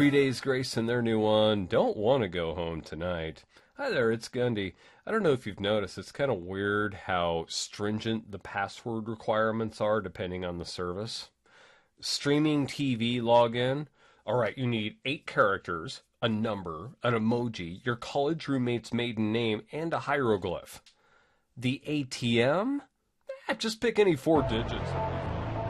3 Days Grace and their new one, Don't Want to Go Home Tonight. Hi there, it's Gundy. I don't know if you've noticed, it's kind of weird how stringent the password requirements are depending on the service. Streaming TV login. All right, you need 8 characters, a number, an emoji, your college roommate's maiden name, and a hieroglyph. The ATM? Just pick any 4 digits.